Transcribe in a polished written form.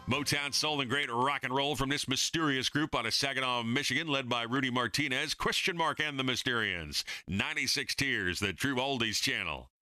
Motown soul and great rock and roll from this mysterious group out of Saginaw, Michigan, led by Rudy Martinez, Christian Mark, and the Mysterians. 96 Tears, the True Oldies channel.